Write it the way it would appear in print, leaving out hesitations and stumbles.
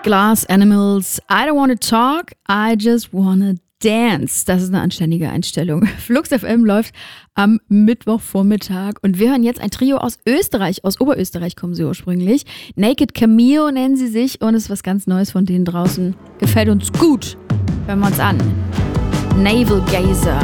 Glass Animals, I don't wanna talk, I just wanna dance. Das ist eine anständige Einstellung. Flux FM läuft am Mittwochvormittag und wir hören jetzt ein Trio aus Österreich, aus Oberösterreich kommen sie ursprünglich. Naked Cameo nennen sie sich und es ist was ganz Neues von denen draußen. Gefällt uns gut. Hören wir uns an. Navel Gazer.